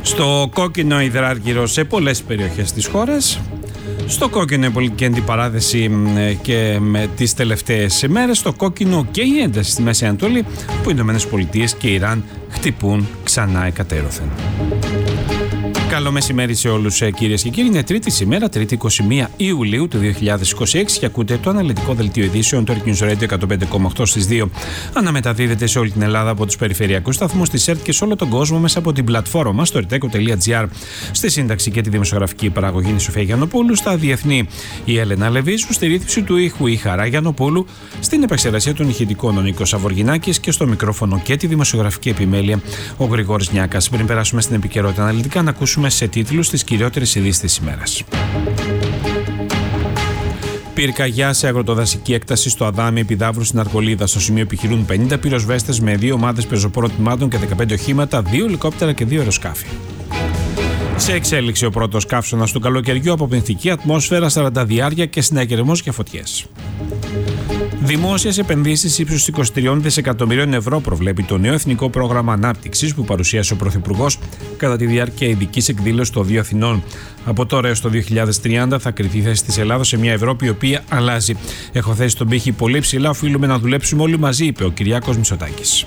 Στο κόκκινο υδράργυρο σε πολλές περιοχές της χώρας. Στο κόκκινο η πολιτική αντιπαράθεση και με τις τελευταίες ημέρες. Στο κόκκινο και η ένταση στη Μέση Ανατολή, που οι ΗΠΑ και Ιράν χτυπούν ξανά εκατέρωθεν. Καλό μεσημέρι σε όλους, κυρίες και κύριοι. Είναι τρίτη σήμερα, Τρίτη 21 Ιουλίου του 2026 και ακούτε το αναλυτικό δελτίο ειδήσεων του News Radio 105,8 στις 2. Αναμεταδίδεται σε όλη την Ελλάδα από τους περιφερειακούς σταθμούς της ΕΡΤ και σε όλο τον κόσμο μέσα από την πλατφόρμα μας στο erteco.gr. Στη σύνταξη και τη δημοσιογραφική παραγωγή η Σοφία Γιαννοπούλου, στα διεθνή η Έλενα Λεβίσου, στη ρύθμιση του ήχου η Χαρά Γιαννοπούλου, στην επεξεργασία των ηχητικών ο Νίκος Αβοργινάκης και στο μικρόφωνο και τη δημοσιογραφική επιμέλεια ο Γρηγόρης Νιάκας. Πριν περάσουμε στην επικαιρότητα αναλυτικά, να ακούσουμε σε τίτλους τις κυριότερες ειδήσεις της ημέρας. Πυρκαγιά σε αγροτοδασική έκταση στο Αδάμι Επιδαύρου στην Αρκολίδα. Στο σημείο επιχειρούν 50 πυροσβέστες με 2 ομάδες πεζοπόρων τμήματων και 15 οχήματα, 2 ελικόπτερα και 2 αεροσκάφη. Σε εξέλιξη ο πρώτος καύσωνας του καλοκαιριού από πενθική ατμόσφαιρα, 40 διάρκεια και συναγερμός και φωτιές. Δημόσιες επενδύσεις ύψους 23 δισεκατομμυρίων ευρώ προβλέπει το νέο Εθνικό Πρόγραμμα Ανάπτυξης που παρουσίασε ο Πρωθυπουργός κατά τη διάρκεια ειδικής εκδήλωσης των 2 Αθηνών. Από τώρα έως το 2030 θα κριθεί η θέση της Ελλάδος σε μια Ευρώπη η οποία αλλάζει. Έχω θέσει τον πύχη πολύ ψηλά, οφείλουμε να δουλέψουμε όλοι μαζί, είπε ο Κυριάκος Μητσοτάκης.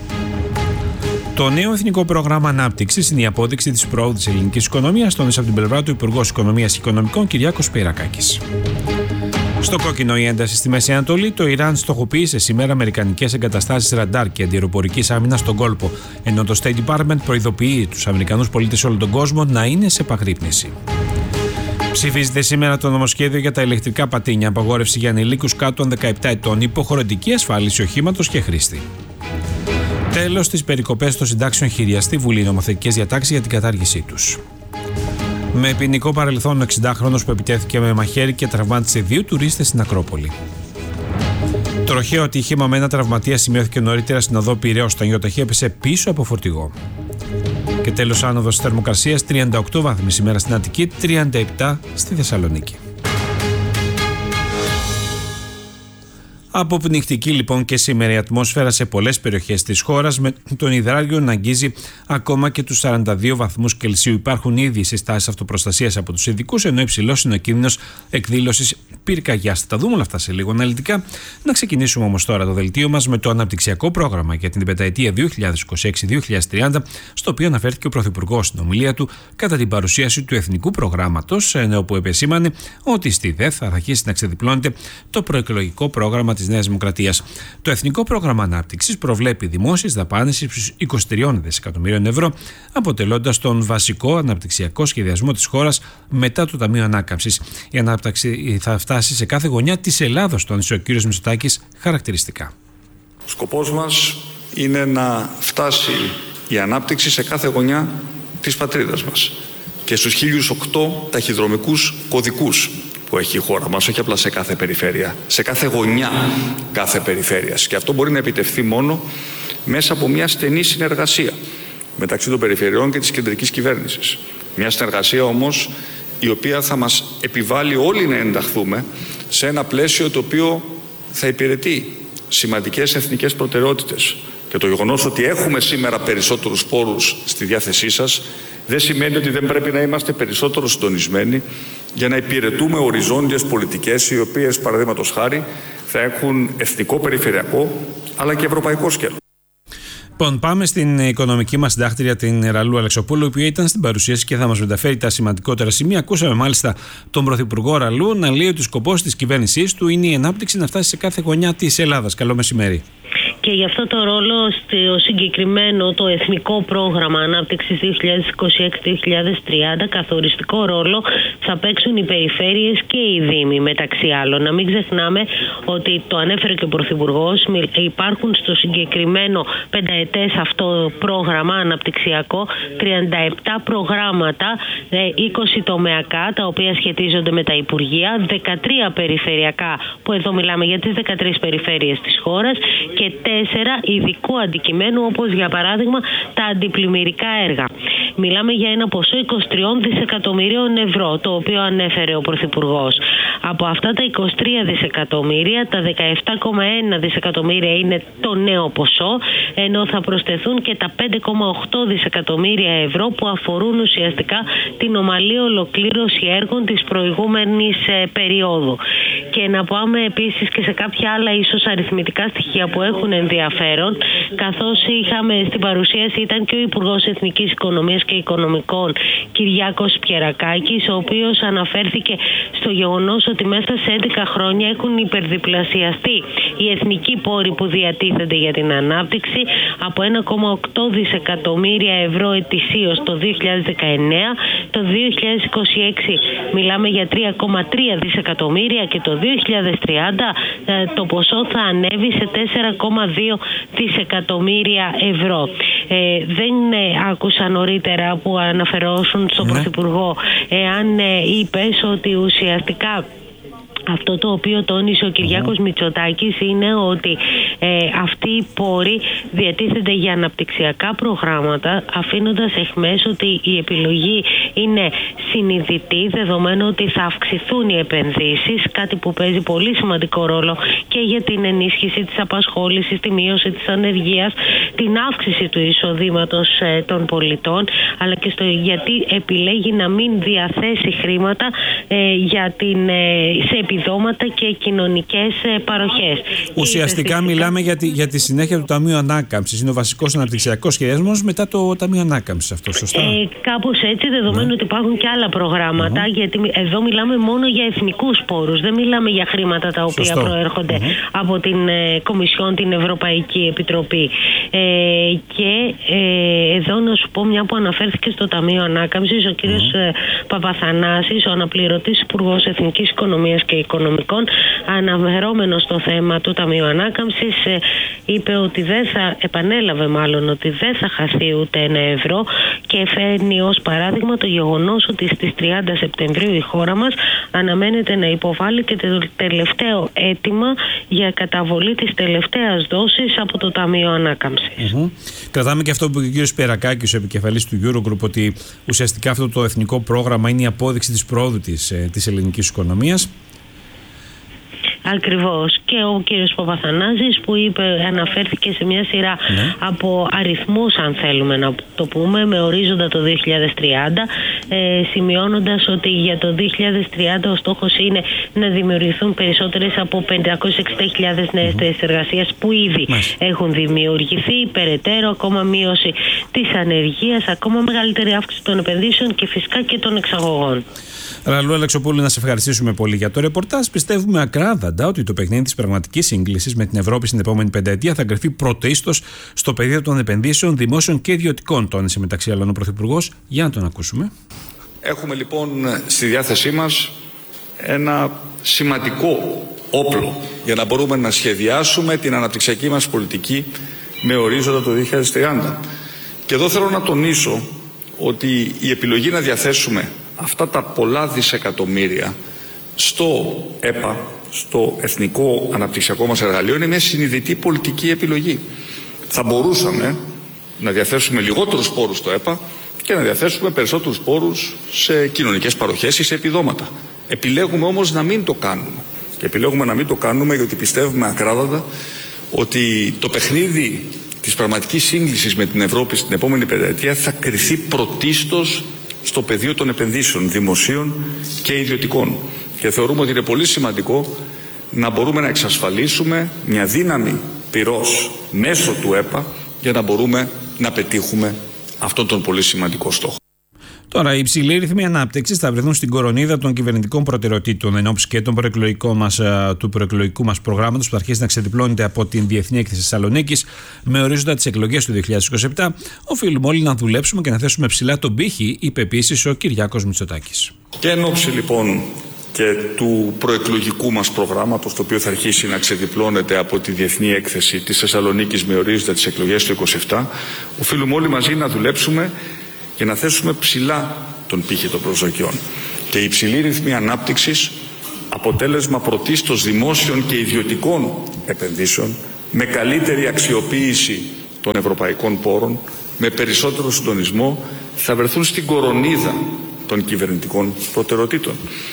Το νέο Εθνικό Πρόγραμμα Ανάπτυξης είναι η απόδειξη της πρόοδου της ελληνικής οικονομίας, τόνισε από την πλευρά του Υπουργός Οικονομίας και Οικονομικών Κυριάκος Πειρακάκης. Στο κόκκινο η ένταση στη Μέση Ανατολή, το Ιράν στοχοποίησε σήμερα αμερικανικές εγκαταστάσεις ραντάρ και αντιεροπορικής άμυνας στον κόλπο, ενώ το State Department προειδοποιεί τους Αμερικανούς πολίτες σε όλο τον κόσμο να είναι σε επαγρύπνηση. Ψηφίζεται σήμερα το νομοσχέδιο για τα ηλεκτρικά πατίνια, απαγόρευση για ανηλίκους κάτω των 17 ετών, υποχρεωτική ασφάλιση οχήματος και χρήστη. Τέλος, στις περικοπές των συντάξεων χειριαστή Βουλή νομοθετικές διατάξεις για την κατάργησή τους. Με ποινικό παρελθόν, ο 60χρονος που επιτέθηκε με μαχαίρι και τραυμάτισε 2 τουρίστες στην Ακρόπολη. Τροχαίο ατύχημα με ένα τραυματία σημειώθηκε νωρίτερα στην οδό Πειραιώς, όταν η ιοταχή έπεσε πίσω από φορτηγό. Και τέλος, άνοδος θερμοκρασίας, 38 βάθμοι σήμερα στην Αττική, 37 στη Θεσσαλονίκη. Αποπνιχτική λοιπόν και σήμερα η ατμόσφαιρα σε πολλές περιοχές της χώρας, με τον υδράργυρο να αγγίζει ακόμα και τους 42 βαθμούς Κελσίου. Υπάρχουν ήδη συστάσεις αυτοπροστασίας από τους ειδικούς, ενώ υψηλός είναι ο κίνδυνος εκδήλωσης πυρκαγιάς. Θα τα δούμε όλα αυτά σε λίγο αναλυτικά. Να ξεκινήσουμε όμως τώρα το δελτίο μας με το αναπτυξιακό πρόγραμμα για την πενταετία 2026-2030, στο οποίο αναφέρθηκε ο Πρωθυπουργός στην ομιλία του κατά την παρουσίαση του Εθνικού Προγράμματος, όπου επεσήμανε ότι στη ΔΕΘ θα αρχίσει να ξεδιπλώνεται το προεκλογικό πρόγραμμα της Νέας Δημοκρατίας. Το Εθνικό Πρόγραμμα Ανάπτυξης προβλέπει δημόσιες δαπάνες ύψους 23 δισεκατομμυρίων ευρώ, αποτελώντας τον βασικό αναπτυξιακό σχεδιασμό της χώρας μετά το Ταμείο Ανάκαμψης. Η ανάπτυξη θα φτάσει σε κάθε γωνιά της Ελλάδος, τόνισε ο κ. Μητσοτάκης χαρακτηριστικά. Ο σκοπός μας είναι να φτάσει η ανάπτυξη σε κάθε γωνιά της πατρίδας μας και στους 1008 ταχυδρομικούς κωδικούς που έχει η χώρα μας, όχι απλά σε κάθε περιφέρεια, σε κάθε γωνιά κάθε περιφέρειας. Και αυτό μπορεί να επιτευχθεί μόνο μέσα από μια στενή συνεργασία μεταξύ των περιφερειών και της κεντρικής κυβέρνησης. Μια συνεργασία όμως η οποία θα μας επιβάλλει όλοι να ενταχθούμε σε ένα πλαίσιο το οποίο θα υπηρετεί σημαντικές εθνικές προτεραιότητες. Και το γεγονός ότι έχουμε σήμερα περισσότερους πόρους στη διάθεσή σας δεν σημαίνει ότι δεν πρέπει να είμαστε περισσότερο συντονισμένοι για να υπηρετούμε οριζόντιες πολιτικές οι οποίες, παραδείγματος χάρη, θα έχουν εθνικό, περιφερειακό αλλά και ευρωπαϊκό σκέλος. Λοιπόν, πάμε στην οικονομική μας συντάκτρια, την Ραλού Αλεξοπούλου, η οποία ήταν στην παρουσίαση και θα μας μεταφέρει τα σημαντικότερα σημεία. Ακούσαμε μάλιστα τον Πρωθυπουργό Ραλού να λέει ότι ο σκοπός της κυβέρνησής του είναι η ανάπτυξη να φτάσει σε κάθε γωνιά της Ελλάδας. Καλό μεσημέρι. Και γι' αυτό το ρόλο στο συγκεκριμένο το Εθνικό Πρόγραμμα Ανάπτυξης 2026-2030 καθοριστικό ρόλο θα παίξουν οι περιφέρειες και οι δήμοι μεταξύ άλλων. Να μην ξεχνάμε ότι το ανέφερε και ο Πρωθυπουργός, υπάρχουν στο συγκεκριμένο πενταετές αυτό πρόγραμμα αναπτυξιακό 37 προγράμματα, 20 τομεακά τα οποία σχετίζονται με τα Υπουργεία, 13 περιφερειακά που εδώ μιλάμε για τις 13 περιφέρειες της χώρας και 4 ειδικού αντικειμένου όπως για παράδειγμα τα αντιπλημμυρικά έργα. Μιλάμε για ένα ποσό 23 δισεκατομμυρίων ευρώ, το οποίο ανέφερε ο Πρωθυπουργός. Από αυτά τα 23 δισεκατομμύρια, τα 17,1 δισεκατομμύρια είναι το νέο ποσό, ενώ θα προσθεθούν και τα 5,8 δισεκατομμύρια ευρώ που αφορούν ουσιαστικά την ομαλή ολοκλήρωση έργων της προηγούμενης περίοδου. Και να πάμε επίσης και σε κάποια άλλα ίσως αριθμητικά στοιχεία που έχουν ενδιαφέρον, καθώς είχαμε στην παρουσίαση, ήταν και ο Υπουργός Εθνικής Οικονομίας και Οικονομικών Κυριάκος Πιερακάκης, ο οποίος αναφέρθηκε στο γεγονός ότι μέσα σε 11 χρόνια έχουν υπερδιπλασιαστεί οι εθνικοί πόροι που διατίθενται για την ανάπτυξη από 1,8 δισεκατομμύρια ευρώ ετησίως το 2019. Το 2026 μιλάμε για 3,3 δισεκατομμύρια και το 2030 το ποσό θα ανέβει σε 4,2 δισεκατομμύρια ευρώ. Δεν άκουσα νωρίτερα που αναφερόσουν στον Πρωθυπουργό εάν είπες ότι ουσιαστικά αυτό το οποίο τόνισε ο Κυριάκος Μητσοτάκης είναι ότι αυτοί οι πόροι διατίθενται για αναπτυξιακά προγράμματα, αφήνοντας εχμές ότι η επιλογή είναι συνειδητή, δεδομένου ότι θα αυξηθούν οι επενδύσεις, κάτι που παίζει πολύ σημαντικό ρόλο και για την ενίσχυση της απασχόλησης, τη μείωση της ανεργίας, την αύξηση του εισοδήματος των πολιτών, αλλά και γιατί επιλέγει να μην διαθέσει χρήματα σε επιδόματα και κοινωνικές παροχές. Ουσιαστικά μιλάμε για τη συνέχεια του Ταμείου Ανάκαμψης. Είναι ο βασικός αναπτυξιακός σχεδιασμός μετά το Ταμείο Ανάκαμψης, αυτό σωστά? Κάπως έτσι, δεδομένου ότι υπάρχουν και άλλα προγράμματα, γιατί εδώ μιλάμε μόνο για εθνικούς πόρους. Δεν μιλάμε για χρήματα τα οποία προέρχονται από την Κομισιόν, την Ευρωπαϊκή Επιτροπή. Και εδώ να σου πω, μια που αναφέρθηκε στο Ταμείο Ανάκαμψης, ο κύριος Παπαθανάσης, ο αναπληρωτής Υπουργός Εθνικής Οικονομίας και Οικονομικών, αναφερόμενος στο θέμα του Ταμείου Ανάκαμψης, είπε ότι επανέλαβε μάλλον ότι δεν θα χαθεί ούτε ένα ευρώ και φέρνει ως παράδειγμα το γεγονός ότι στις 30 Σεπτεμβρίου η χώρα μας αναμένεται να υποβάλει και το τελευταίο αίτημα για καταβολή της τελευταίας δόσης από το Ταμείο Ανάκαμψης. Κρατάμε και αυτό που είπε ο κ. Πιερακάκης, ο επικεφαλής του Eurogroup, ότι ουσιαστικά αυτό το εθνικό πρόγραμμα είναι η απόδειξη της πρόοδου της ελληνικής οικονομίας. Ακριβώς. Και ο κύριος Παπαθανάσης που αναφέρθηκε σε μια σειρά από αριθμούς, αν θέλουμε να το πούμε, με ορίζοντα το 2030, σημειώνοντας ότι για το 2030 ο στόχος είναι να δημιουργηθούν περισσότερες από 560.000 νέες θέσεις εργασίας που ήδη έχουν δημιουργηθεί, περαιτέρω ακόμα μείωση της ανεργίας, ακόμα μεγαλύτερη αύξηση των επενδύσεων και φυσικά και των εξαγωγών. Ραλού Αλεξοπούλου, να σε ευχαριστήσουμε πολύ για το ρεπορτάζ. Πιστεύουμε ακράδαντα ότι το παιχνίδι της πραγματικής σύγκλησης με την Ευρώπη στην επόμενη πενταετία θα κρυφτεί πρωτίστως στο πεδίο των επενδύσεων δημόσιων και ιδιωτικών, τόνισε μεταξύ άλλων ο Πρωθυπουργός. Για να τον ακούσουμε. Έχουμε λοιπόν στη διάθεσή μας ένα σημαντικό όπλο για να μπορούμε να σχεδιάσουμε την αναπτυξιακή μας πολιτική με ορίζοντα το 2030. Και εδώ θέλω να τονίσω ότι η επιλογή να διαθέσουμε αυτά τα πολλά δισεκατομμύρια στο ΕΠΑ, στο Εθνικό Αναπτυξιακό μας Εργαλείο, είναι μια συνειδητή πολιτική επιλογή. Θα μπορούσαμε να διαθέσουμε λιγότερους πόρους στο ΕΠΑ και να διαθέσουμε περισσότερους πόρους σε κοινωνικές παροχές ή σε επιδόματα. Επιλέγουμε όμως να μην το κάνουμε. Και επιλέγουμε να μην το κάνουμε γιατί πιστεύουμε ακράδαντα ότι το παιχνίδι της πραγματικής σύγκλησης με την Ευρώπη στην επόμενη πενταετία θα κριθεί πρωτίστως στο πεδίο των επενδύσεων δημοσίων και ιδιωτικών. Και θεωρούμε ότι είναι πολύ σημαντικό να μπορούμε να εξασφαλίσουμε μια δύναμη πυρός μέσω του ΕΠΑ για να μπορούμε να πετύχουμε αυτόν τον πολύ σημαντικό στόχο. Τώρα, οι υψηλοί ρυθμοί ανάπτυξης θα βρεθούν στην κορονίδα των κυβερνητικών προτεραιοτήτων εν ώψη και του προεκλογικού μας προγράμματος που θα αρχίσει να ξεδιπλώνεται από την Διεθνή Έκθεση Θεσσαλονίκης με ορίζοντα τις εκλογές του 2027. Οφείλουμε όλοι να δουλέψουμε και να θέσουμε ψηλά τον πύχη, είπε επίσης ο Κυριάκος Μητσοτάκης. Και εν ώψη λοιπόν και του προεκλογικού μας προγράμματος, το οποίο θα αρχίσει να ξεδιπλώνεται από τη Διεθνή Έκθεση της Θεσσαλονίκης με ορίζοντα τις εκλογές του 2027, οφείλουμε όλοι μαζί να δουλέψουμε και να θέσουμε ψηλά τον πύχη των προσδοκιών. Και η υψηλή ρυθμή ανάπτυξης, αποτέλεσμα πρωτίστως δημόσιων και ιδιωτικών επενδύσεων, με καλύτερη αξιοποίηση των ευρωπαϊκών πόρων, με περισσότερο συντονισμό θα βρεθούν στην κορονίδα των κυβερνητικών προτεραιοτήτων.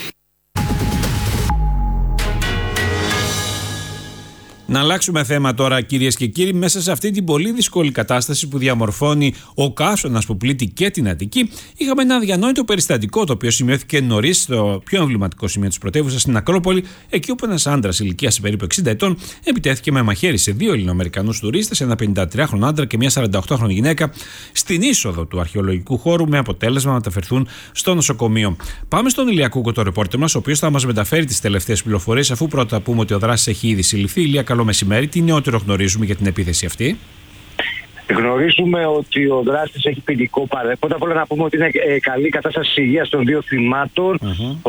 Να αλλάξουμε θέμα τώρα, κυρίες και κύριοι. Μέσα σε αυτή την πολύ δύσκολη κατάσταση που διαμορφώνει ο καύσωνας που πλήττει και την Αττική, είχαμε ένα αδιανόητο περιστατικό το οποίο σημειώθηκε νωρίς στο πιο εμβληματικό σημείο της πρωτεύουσας, στην Ακρόπολη, εκεί όπου ένας άντρας ηλικίας περίπου 60 ετών επιτέθηκε με μαχαίρι σε 2 Ελληνοαμερικανούς τουρίστες, ένα 53χρονο άντρα και μια 48χρονη γυναίκα, στην είσοδο του αρχαιολογικού χώρου, με αποτέλεσμα να μεταφερθούν στο νοσοκομείο. Πάμε στον Ηλία Κούκο, το ρεπόρτερ μας, ο οποίος θα μας μεταφέρει τις τελευταίες πληροφορίες, αφού πρώτα πούμε ότι ο δράστης έχει ήδη συλληφθεί. Ηλία, καλό μεσημέρι. Τι νεότερο γνωρίζουμε για την επίθεση αυτή? Γνωρίζουμε ότι ο δράστης έχει ποινικό παρέλθον. Πρώτα απ' όλα να πούμε ότι είναι καλή κατάσταση υγείας των 2 θυμάτων. Ο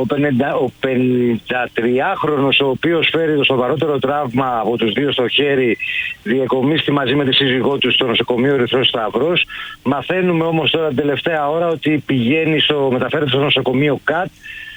53χρονος, ο οποίος φέρει το σοβαρότερο τραύμα από τους 2 στο χέρι, διεκομίστη μαζί με τη σύζυγό του στο νοσοκομείο Ερυθρός Σταυρός. Μαθαίνουμε όμως τώρα την τελευταία ώρα ότι μεταφέρεται στο νοσοκομείο ΚΑΤ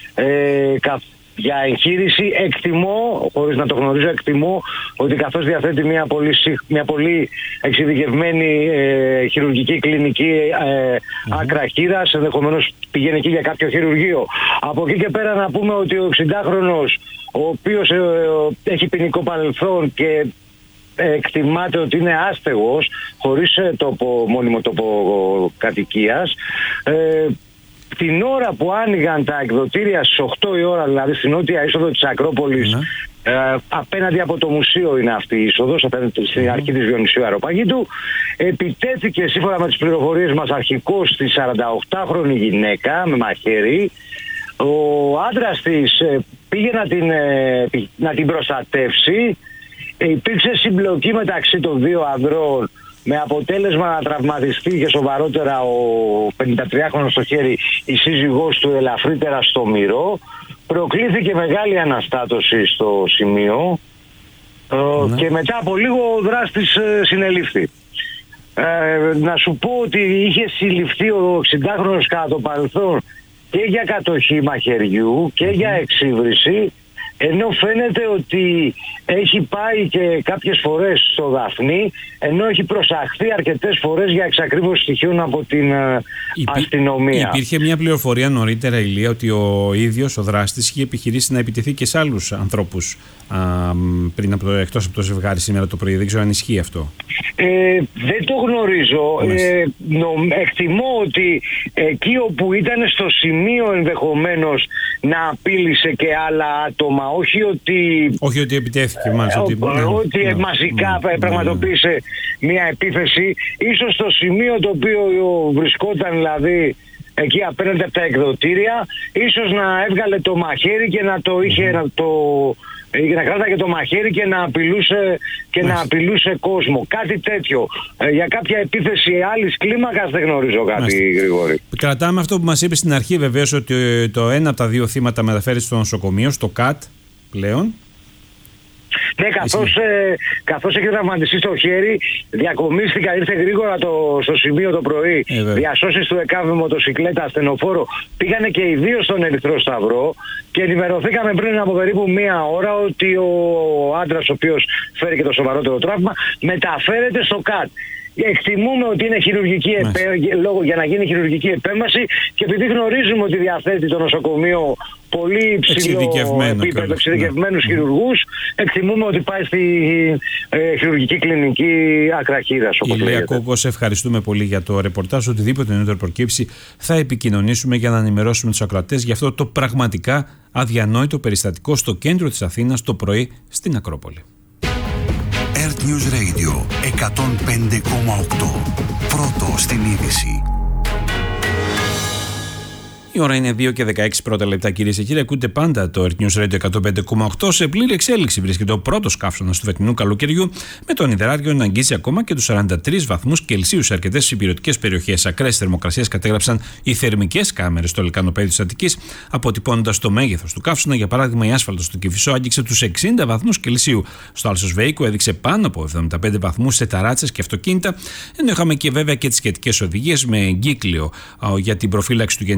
για εγχείρηση. Εκτιμώ, χωρίς να το γνωρίζω, ότι καθώς διαθέτει μια πολύ εξειδικευμένη χειρουργική κλινική άκρα χείρας, ενδεχομένως πηγαίνει εκεί για κάποιο χειρουργείο. Από εκεί και πέρα να πούμε ότι ο 60χρονος, ο οποίος έχει ποινικό παρελθόν και εκτιμάται ότι είναι άστεγος, χωρίς μόνιμο τόπο κατοικίας, την ώρα που άνοιγαν τα εκδοτήρια στις 8 η ώρα, δηλαδή στην νότια είσοδο της Ακρόπολης, απέναντι από το μουσείο είναι αυτή η είσοδος, απέναντι στην αρχή της Διονυσίου Αεροπαγήτου, επιτέθηκε σύμφωνα με τις πληροφορίες μας αρχικώς στη 48χρονη γυναίκα με μαχαίρι. Ο άντρας της πήγε να την προστατεύσει. Υπήρξε συμπλοκή μεταξύ των 2 ανδρών, με αποτέλεσμα να τραυματιστεί και σοβαρότερα ο 53χρονος στο χέρι, η σύζυγός του ελαφρύτερα στο μυρό. Προκλήθηκε μεγάλη αναστάτωση στο σημείο και μετά από λίγο ο δράστης συνελήφθη. Να σου πω ότι είχε συλληφθεί ο 60χρονος κατά το παρελθόν και για κατοχή μαχαιριού και για εξύβριση, ενώ φαίνεται ότι έχει πάει και κάποιες φορές στο Δαφνί, ενώ έχει προσαχθεί αρκετές φορές για εξακρίβωση στοιχείων από την αστυνομία. Υπήρχε μια πληροφορία νωρίτερα, Ηλία, ότι ο ίδιος ο δράστης είχε επιχειρήσει να επιτεθεί και σε άλλους ανθρώπους εκτός από το ζευγάρι σήμερα το πρωί. Δεν ξέρω αν ισχύει αυτό. Δεν το γνωρίζω. Εκτιμώ ότι εκεί όπου ήταν στο σημείο ενδεχομένως να απείλησε και άλλα άτομα, όχι ότι επιτέθηκε μάλιστα. Ότι μαζικά πραγματοποίησε μια επίθεση. Ίσως στο σημείο το οποίο βρισκόταν, δηλαδή εκεί απέναντι από τα εκδοτήρια, ίσως να έβγαλε το μαχαίρι και να το είχε να κράταγε το μαχαίρι και να απειλούσε κόσμο. Κάτι τέτοιο. Για κάποια επίθεση άλλης κλίμακας δεν γνωρίζω κάτι, Γρηγόρη. Κρατάμε αυτό που μας είπε στην αρχή, βεβαίως, ότι το ένα από τα 2 θύματα μεταφέρει στο νοσοκομείο, στο ΚΑΤ πλέον. Ναι, καθώς έχει τραυματιστεί στο χέρι, διακομίστηκαν, ήρθε γρήγορα στο σημείο το πρωί. Διασώσεις του ΕΚΑΒ με μοτοσυκλέτα, ασθενοφόρο, πήγανε και οι 2 στον Ερυθρό Σταυρό και ενημερωθήκαμε πριν από περίπου 1 ώρα ότι ο άντρας, ο οποίος φέρει και το σοβαρότερο τραύμα, μεταφέρεται στο ΚΑΤ. Εκτιμούμε ότι είναι για να γίνει χειρουργική επέμβαση, και επειδή γνωρίζουμε ότι διαθέτει το νοσοκομείο πολύ υψηλό επίπεδο, εξειδικευμένους χειρουργούς, εκτιμούμε ότι πάει στη χειρουργική κλινική άκρα χείρας. Ηλία Κούκο, σε ευχαριστούμε πολύ για το ρεπορτάζ. Οτιδήποτε νεότερο προκύψει θα επικοινωνήσουμε για να ενημερώσουμε τους ακροατές για αυτό το πραγματικά αδιανόητο περιστατικό στο κέντρο της Αθήνας το πρωί στην Ακρόπολη. Earth News Radio 105,8. Πρώτο στην είδηση. Η ώρα είναι 2 και 16 πρώτα λεπτά, κυρίες και κύριοι. Ακούτε πάντα το Earth News Radio 105,8. Σε πλήρη εξέλιξη βρίσκεται ο πρώτος καύσωνας του φετινού καλοκαιριού, με τον υδράργιο να αγγίζει ακόμα και τους 43 βαθμούς Κελσίου σε αρκετές υπηρετικές περιοχές. Ακραίες θερμοκρασίες κατέγραψαν οι θερμικές κάμερες στο λεκανοπέδιο της Αττικής, αποτυπώνοντας το μέγεθος του καύσωνα. Για παράδειγμα, η άσφαλτος του Κηφισό άγγιξε τους 60 βαθμούς Κελσίου. Στο Άλσος Βέικου έδειξε πάνω από 75 βαθμούς σε ταράτσες και αυτοκίνητα. Ενώ είχαμε και βέβαια και τις σχετικές οδηγίες με εγκύκλιο για την προφύλαξη του γενικού πληθυσμού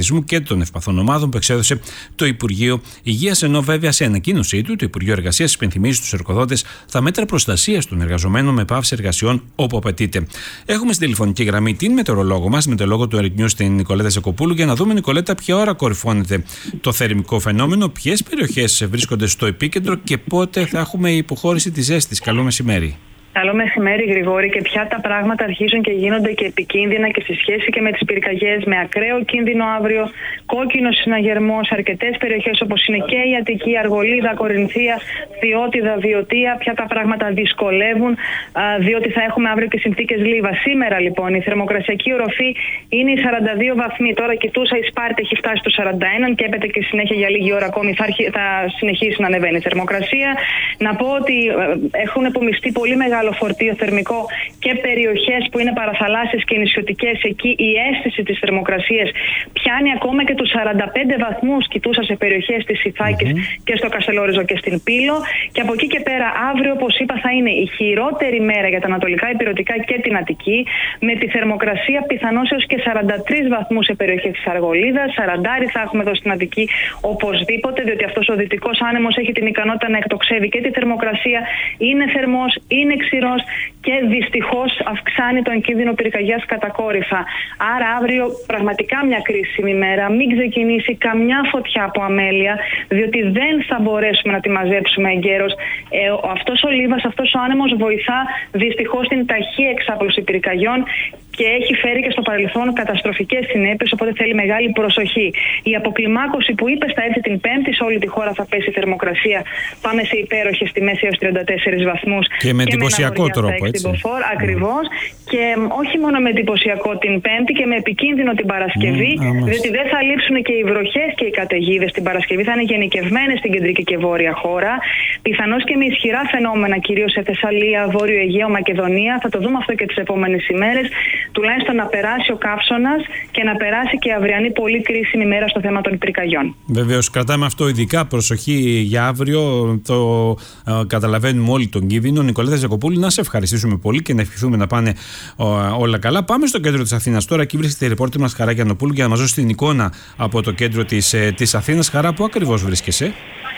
πληθυσμού και των ευπαθών ομάδων που εξέδωσε το Υπουργείο Υγείας. Ενώ βέβαια σε ανακοίνωσή του, το Υπουργείο Εργασίας υπενθυμίζει στους εργοδότες τα μέτρα προστασίας των εργαζομένων με πάυση εργασιών όπου απαιτείται. Έχουμε στην τηλεφωνική γραμμή την μετεωρολόγο μας, μετεωρολόγο του Earth News, την Νικολέτα Ζακοπούλου, για να δούμε, Νικολέτα, ποια ώρα κορυφώνεται το θερμικό φαινόμενο, ποιες περιοχές βρίσκονται στο επίκεντρο και πότε θα έχουμε υποχώρηση της ζέστης. Καλό μεσημέρι. Καλό μεσημέρι, Γρηγόρη. Και πια τα πράγματα αρχίζουν και γίνονται και επικίνδυνα και στη σχέση και με τις πυρκαγιές, με ακραίο κίνδυνο αύριο, κόκκινο συναγερμός σε αρκετές περιοχές όπως είναι και η Αττική, Αργολίδα, Κορινθία, Διώτιδα, Βιωτία. Πια τα πράγματα δυσκολεύουν, διότι θα έχουμε αύριο και συνθήκες λίβα. Σήμερα λοιπόν η θερμοκρασιακή οροφή είναι οι 42 βαθμοί. Τώρα κοιτούσα, η Σπάρτη έχει φτάσει στους 41 και έπεται και συνέχεια για λίγη ώρα ακόμη θα συνεχίσει να ανεβαίνει η θερμοκρασία. Να πω ότι έχουν απομειστεί πολύ μεγάλο φορτίο θερμικό και περιοχές που είναι παραθαλάσσιες και νησιωτικές. Εκεί η αίσθηση της θερμοκρασίας πιάνει ακόμα και τους 45 βαθμούς. Κοιτούσα σε περιοχές της Ιθάκης και στο Καστελόριζο και στην Πύλο. Και από εκεί και πέρα, αύριο, όπως είπα, θα είναι η χειρότερη μέρα για τα ανατολικά ηπειρωτικά και την Αττική, με τη θερμοκρασία πιθανώς έως και 43 βαθμούς σε περιοχές της Αργολίδας. 40 θα έχουμε εδώ στην Αττική οπωσδήποτε, διότι αυτός ο δυτικός άνεμος έχει την ικανότητα να εκτοξεύει και τη θερμοκρασία. Είναι θερμός, είναι ξηρός και δυστυχώς αυξάνει τον κίνδυνο πυρκαγιάς κατακόρυφα. Άρα αύριο πραγματικά μια κρίσιμη μέρα. Μην ξεκινήσει καμιά φωτιά από αμέλεια, διότι δεν θα μπορέσουμε να τη μαζέψουμε εγκαίρως. Αυτός ο λίβας, αυτός ο άνεμος βοηθά δυστυχώς την ταχεία εξάπλωση πυρκαγιών και έχει φέρει και στο παρελθόν καταστροφικές συνέπειες, οπότε θέλει μεγάλη προσοχή. Η αποκλιμάκωση που είπες θα έρθει την Πέμπτη, σε όλη τη χώρα θα πέσει η θερμοκρασία. Πάμε σε υπέροχες τιμές έως 34 βαθμούς. Και με εντυπωσιακό τρόπο, έτσι. Ακριβώς. Και όχι μόνο με εντυπωσιακό την Πέμπτη και με επικίνδυνο την Παρασκευή, διότι δεν θα λείψουν και οι βροχές και οι καταιγίδες την Παρασκευή, θα είναι γενικευμένες στην κεντρική και βόρεια χώρα. Πιθανώς και με ισχυρά φαινόμενα, κυρίως σε Θεσσαλία, Βόρειο Αιγαίο, Μακεδονία. Θα το δούμε αυτό και τις επόμενες ημέρες. Τουλάχιστον να περάσει ο καύσωνας και να περάσει και αυριανή πολύ κρίσιμη μέρα στο θέμα των πυρκαγιών. Βεβαίως, κρατάμε αυτό ειδικά προσοχή για αύριο. Το καταλαβαίνουμε όλοι τον κίνδυνο. Νικολέτα Ζακοπούλου, να σε ευχαριστήσουμε πολύ και να ευχηθούμε να πάνε όλα καλά. Πάμε στο κέντρο της Αθήνας τώρα. Εκεί βρίσκεται η ρεπόρτερ μας Χαρά Γιαννοπούλου για να μας δώσει την εικόνα από το κέντρο της Αθήνας. Χαρά, πού ακριβώς βρίσκεσαι?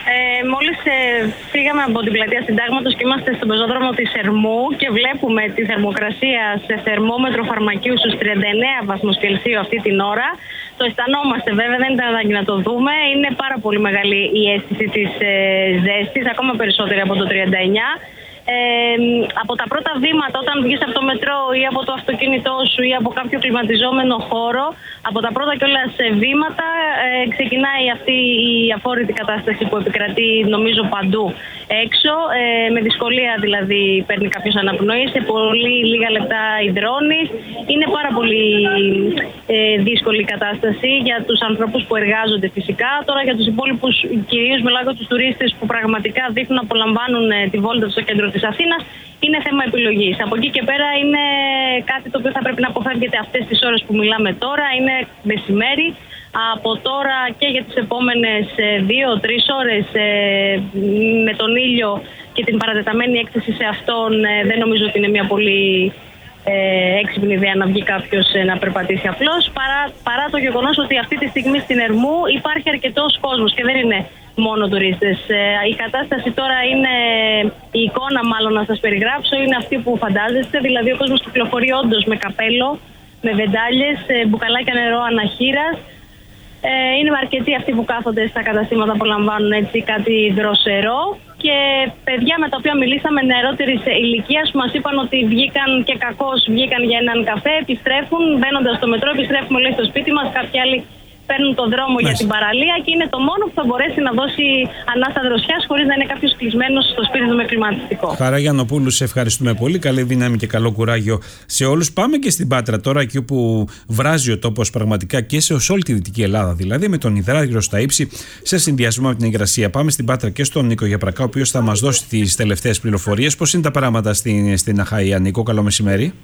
Μόλις φύγαμε από την πλατεία Συντάγματος και είμαστε στον πεζόδρομο της Ερμού και βλέπουμε τη θερμοκρασία σε θερμόμετρο φαρμακείου στους 39 βαθμούς Κελσίου αυτή την ώρα. Το αισθανόμαστε βέβαια, δεν ήταν ανάγκη να το δούμε. Είναι πάρα πολύ μεγάλη η αίσθηση της ζέστης, ακόμα περισσότερη από το 39. Από τα πρώτα βήματα όταν βγεις από το μετρό ή από το αυτοκίνητό σου ή από κάποιο κλιματιζόμενο χώρο, από τα πρώτα κιόλας βήματα ξεκινάει αυτή η αφόρητη κατάσταση που επικρατεί νομίζω παντού έξω. Με δυσκολία δηλαδή παίρνει κάποιος αναπνοή, σε πολύ λίγα λεπτά υδρώνεις. Είναι πάρα πολύ δύσκολη η κατάσταση για τους ανθρώπους που εργάζονται φυσικά. Τώρα για τους υπόλοιπους, κυρίως μιλάω για τους τουρίστες που πραγματικά δείχνουν να απολαμβάνουν τη βόλτα στο κέντρο της Αθήνας, είναι θέμα επιλογής. Από εκεί και πέρα είναι κάτι το οποίο θα πρέπει να αποφεύγεται αυτές τις ώρες που μιλάμε τώρα. Είναι μεσημέρι. Από τώρα και για τις επόμενες 2-3 ώρες με τον ήλιο και την παρατεταμένη έκθεση σε αυτόν, δεν νομίζω ότι είναι μια πολύ έξυπνη ιδέα να βγει κάποιος να περπατήσει απλώς, παρά το γεγονός ότι αυτή τη στιγμή στην Ερμού υπάρχει αρκετός κόσμος και δεν είναι μόνο τουρίστες. Η κατάσταση τώρα είναι, η εικόνα μάλλον να σας περιγράψω, είναι αυτή που φαντάζεστε, δηλαδή ο κόσμος κυκλοφορεί όντως με καπέλο, με βεντάλιες, μπουκαλάκια νερό αναχείρας. Είναι αρκετοί αυτοί που κάθονται στα καταστήματα που λαμβάνουν έτσι κάτι δροσερό και παιδιά με τα οποία μιλήσαμε νεαρότερης ηλικίας που μας είπαν ότι βγήκαν και κακώς βγήκαν για έναν καφέ, επιστρέφουν, μπαίνοντας στο μετρό, επιστρέφουμε λέει στο σπίτι μας, κάποιοι άλλοι παίρνουν τον δρόμο για την παραλία και είναι το μόνο που θα μπορέσει να δώσει ανάσα δροσιάς χωρίς να είναι κάποιος κλεισμένος στο σπίτι του με κλιματιστικό. Χαρά Γιαννοπούλου, σε ευχαριστούμε πολύ. Καλή δύναμη και καλό κουράγιο σε όλους. Πάμε και στην Πάτρα τώρα, εκεί όπου βράζει ο τόπος πραγματικά και σε όλη τη Δυτική Ελλάδα, δηλαδή με τον υδράργυρο στα ύψη σε συνδυασμό με την υγρασία. Πάμε στην Πάτρα και στον Νίκο Γιαπρακά, ο οποίος θα μας δώσει τις τελευταίες πληροφορίες. Πώς είναι τα πράγματα στην Αχαΐα, Νίκο? Καλό μεσημέρι.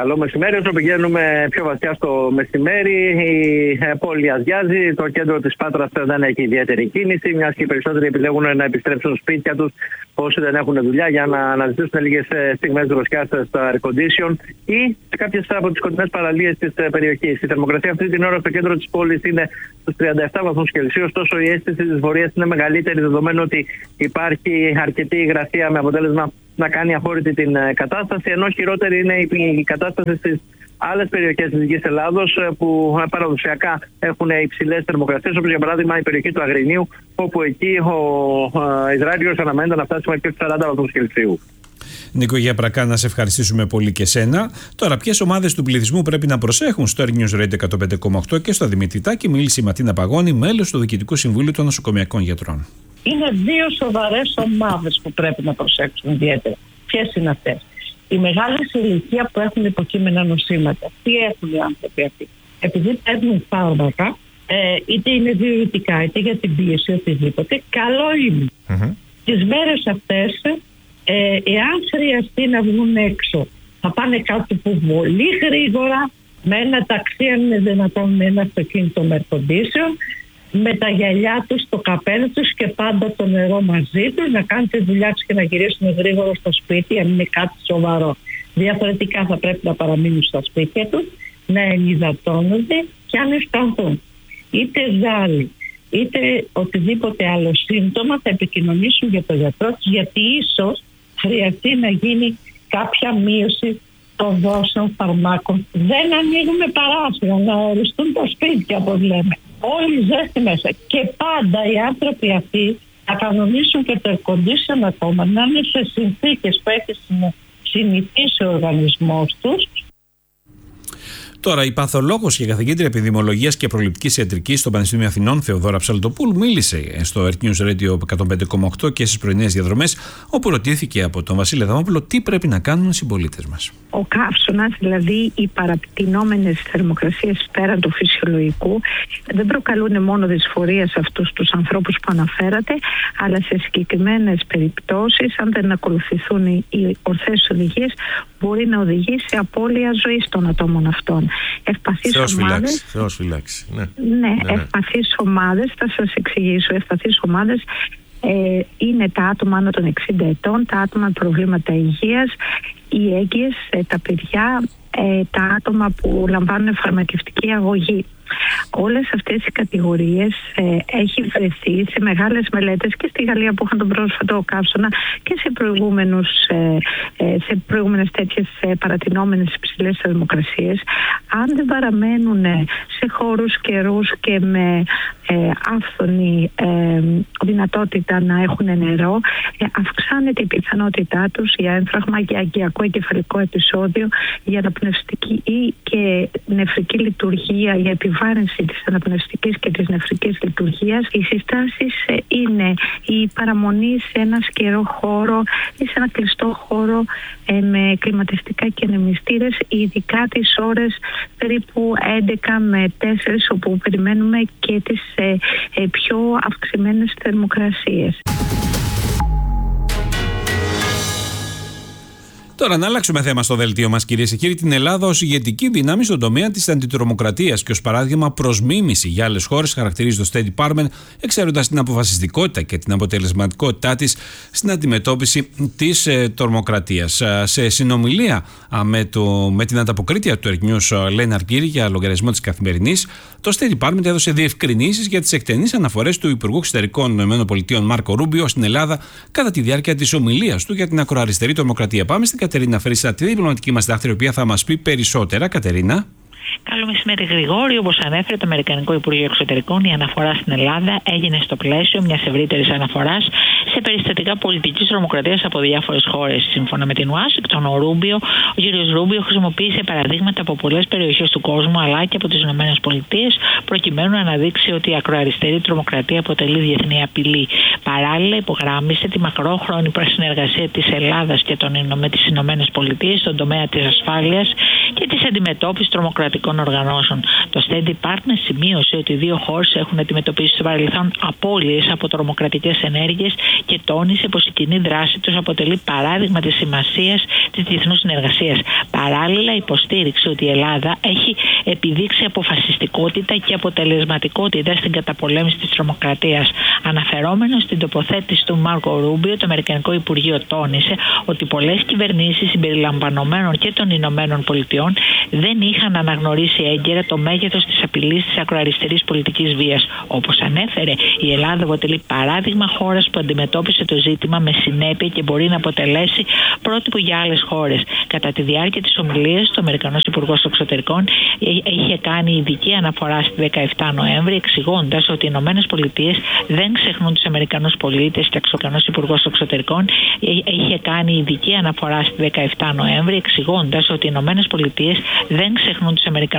Καλό μεσημέρι. Όσο πηγαίνουμε πιο βαθιά στο μεσημέρι, η πόλη αδειάζει. Το κέντρο της Πάτρας δεν έχει ιδιαίτερη κίνηση, μιας και οι περισσότεροι επιλέγουν να επιστρέψουν σπίτια τους όσοι δεν έχουν δουλειά, για να αναζητήσουν λίγες στιγμές δροσιάς στα air condition ή σε κάποιες από τις κοντινές παραλίες της περιοχής. Η θερμοκρασία αυτή την ώρα στο κέντρο της πόλης είναι στους 37 βαθμούς Κελσίου, ωστόσο η αίσθηση της βορείας είναι μεγαλύτερη, δεδομένου ότι υπάρχει αρκετή υγρασία με αποτέλεσμα να κάνει αφόρητη την κατάσταση, ενώ χειρότερη είναι η κατάσταση στις άλλες περιοχές της Δυτικής Ελλάδος που παραδοσιακά έχουν υψηλές θερμοκρασίες, όπως για παράδειγμα η περιοχή του Αγρινίου, όπου εκεί ο υδράριος αναμένεται να φτάσει μέχρι 40 βαθμούς Κελσίου. Νίκο Γιαπρακά, να σε ευχαριστήσουμε πολύ και σένα. Τώρα, ποιες ομάδες του πληθυσμού πρέπει να προσέχουν? Στο Air News Radio 105,8 και στο Δημητρητάκι μίλησε η Ματίνα Παγώνη, μέλος του Διοικητικού Συμβούλου των Νοσοκομιακών Γιατρών. Είναι δύο σοβαρές ομάδες που πρέπει να προσέξουν ιδιαίτερα. Ποιες είναι αυτές? Οι μεγάλες ηλικία που έχουν υποκείμενα νοσήματα. Τι έχουν οι άνθρωποι αυτοί? Επειδή παίρνουν φάρμακα, είτε είναι διουρητικά, είτε για την πίεση, οτιδήποτε, καλό είναι. Τις μέρες αυτές, εάν χρειαστεί να βγουν έξω, θα πάνε κάτω που πολύ γρήγορα, με ένα ταξί, αν είναι δυνατόν, με ένα αυτοκίνητο με air condition, με τα γυαλιά τους, το καπέλο τους και πάντα το νερό μαζί τους, να κάνουν τη δουλειά τους και να γυρίσουν γρήγορα στο σπίτι, αν είναι κάτι σοβαρό. Διαφορετικά θα πρέπει να παραμείνουν στα σπίτια τους, να ενυδατώνονται και αν αισθανθούν είτε ζάλι είτε οτιδήποτε άλλο σύμπτωμα, θα επικοινωνήσουν για τον γιατρό τους, γιατί ίσως χρειαστεί να γίνει κάποια μείωση των δόσεων φαρμάκων. Δεν ανοίγουμε παράθυρα, να οριστούν τα σπίτια, όπως λέμε. Όλη η ζέστη μέσα. Και πάντα οι άνθρωποι αυτοί θα κανονίσουν και το air condition ακόμα, να είναι σε συνθήκες που έχει συνηθίσει ο οργανισμός τους. Τώρα, η παθολόγος και καθηγήτρια επιδημιολογίας και προληπτικής ιατρικής στο Πανεπιστήμιο Αθηνών, Θεοδόρα Ψαλτοπούλου, μίλησε στο Air News Radio 105,8 και στις πρωινές διαδρομές, όπου ρωτήθηκε από τον Βασίλη Αδαμόπουλο τι πρέπει να κάνουν οι συμπολίτες μας. Ο καύσωνας, δηλαδή οι παραπτυνόμενες θερμοκρασίες πέραν του φυσιολογικού, δεν προκαλούν μόνο δυσφορία σε αυτούς τους ανθρώπους που αναφέρατε, αλλά σε συγκεκριμένες περιπτώσεις, αν δεν ακολουθηθούν οι ορθές οδηγίες, μπορεί να οδηγήσει σε απώλεια ζωής των ατόμων αυτών. Ευπαθείς ομάδες. Θεός φυλάξει. Ναι. Ευπαθείς ομάδες, θα σας εξηγήσω. Ευπαθείς ομάδες είναι τα άτομα άνω των 60 ετών, τα άτομα με προβλήματα υγείας, οι έγκυες, τα παιδιά, τα άτομα που λαμβάνουν φαρμακευτική αγωγή. Όλες αυτές οι κατηγορίες έχει βρεθεί σε μεγάλες μελέτες και στη Γαλλία που είχαν τον πρόσφατο καύσωνα και σε προηγούμενες τέτοιες παρατηνόμενες υψηλές θερμοκρασίες. Αν δεν παραμένουν σε χώρους καιρούς και με άφθονη δυνατότητα να έχουν νερό, αυξάνεται η πιθανότητά τους για έμφραγμα, για αγκιακό εγκεφαλικό επεισόδιο, για αναπνευστική ή και νεφρική λειτουργία, για επιβάρυνση της αναπνευστικής και της νεφρικής λειτουργίας. Οι συστάσεις είναι η παραμονή σε ένα σκερό χώρο ή σε ένα κλειστό χώρο με κλιματιστικά και ανεμιστήρες, ειδικά τις ώρες περίπου 11 με 4, όπου περιμένουμε και τις πιο αυξημένες θερμοκρασίες. Τώρα, να αλλάξουμε θέμα στο δελτίο μας, κυρίες και κύριοι. Την Ελλάδα ως ηγετική δύναμη στον τομέα της αντιτρομοκρατίας και ως παράδειγμα προς μίμηση για άλλες χώρες χαρακτηρίζει το State Department, εξαίροντας την αποφασιστικότητα και την αποτελεσματικότητά της στην αντιμετώπιση της τρομοκρατίας. Σε συνομιλία με την ανταποκρίτρια του Air News, Λένα Αργύρη, για λογαριασμό της Καθημερινής, το State Department έδωσε διευκρινήσεις για τις εκτενείς αναφορές του Υπουργού Εξωτερικών ΗΠΑ Μάρκο Ρούμπιο στην Ελλάδα κατά τη διάρκεια της ομιλίας του για την ακροαριστερή τρομοκρατία. Πάμε στην Κατερίνα Φρύσα, τη διπλωματική μας δάχτυλο, η οποία θα μας πει περισσότερα. Κατερίνα. Καλό μεσημέρι, Γρηγόρη. Όπως ανέφερε το Αμερικανικό Υπουργείο Εξωτερικών, η αναφορά στην Ελλάδα έγινε στο πλαίσιο μιας ευρύτερης αναφοράς σε περιστατικά πολιτικής τρομοκρατίας από διάφορες χώρες. Σύμφωνα με την Ουάσιγκτον, ο κ. Ρούμπιο χρησιμοποίησε παραδείγματα από πολλές περιοχές του κόσμου αλλά και από τις ΗΠΑ, προκειμένου να αναδείξει ότι η ακροαριστερή τρομοκρατία αποτελεί διεθνή απειλή. Παράλληλα, υπογράμμισε τη μακρόχρονη συνεργασία της Ελλάδας και με τις ΗΠΑ στον τομέα της ασφάλειας και της αντιμετώπισης τρομοκρατικών οργανώσεων. Το State Department σημείωσε ότι οι δύο χώρες έχουν αντιμετωπίσει στο παρελθόν απώλειες από τρομοκρατικές ενέργειες και τόνισε πως η κοινή δράση τους αποτελεί παράδειγμα της σημασίας της διεθνούς συνεργασίας. Παράλληλα, υποστήριξε ότι η Ελλάδα έχει επιδείξει αποφασιστικότητα και αποτελεσματικότητα στην καταπολέμηση της τρομοκρατίας. Αναφερόμενος στην τοποθέτηση του Μάρκο Ρούμπιο, το Αμερικανικό Υπουργείο τόνισε ότι πολλές κυβερνήσεις συμπεριλαμβανομένων και των Ηνωμένων Πολιτειών δεν είχαν αναγνωρίσει έγκαιρα το μέγεθος της απειλής της ακροαριστερής πολιτικής βίας. Όπως ανέφερε, η Ελλάδα αποτελεί παράδειγμα χώρας που αντιμετώπισε το ζήτημα με συνέπεια και μπορεί να αποτελέσει πρότυπο για άλλες χώρες. Κατά τη διάρκεια της ομιλίας του, ο Αμερικανός Υπουργός Εξωτερικών είχε κάνει ειδική αναφορά στη 17 Νοέμβρη, εξηγώντας ότι οι Ηνωμένες Πολιτείες δεν ξεχνούν τους Αμερικανούς πολίτες. Και ο Αμερικανός Υπουργός Εξωτερικών είχε κάνει ειδική αναφορά στη 17 Νοέμβρη, εξηγώντας ότι οι Ηνωμένες Πολιτείες δεν ξεχνούν τους Αμερικανούς